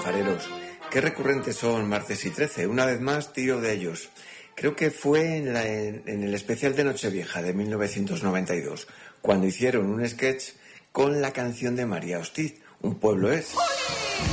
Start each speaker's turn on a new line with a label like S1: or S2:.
S1: pajareros. Qué recurrentes son martes y 13. Una vez más tiro de ellos. Creo que fue en el especial de Nochevieja de 1992, cuando hicieron un sketch con la canción de María Hostiz, Un pueblo es.